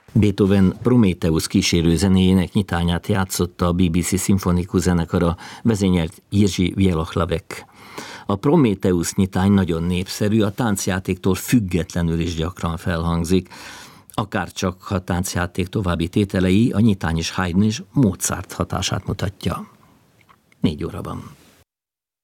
Beethoven Prométheusz kísérő zenéjének nyitányát játszotta a BBC szimfonikus zenekara, vezényelt Jiří Bělohlavek. A Prométheusz nyitány nagyon népszerű, a táncjátéktól függetlenül is gyakran felhangzik, akárcsak a táncjáték további tételei, a nyitány is Haydn és Mozart hatását mutatja. 4 óra van.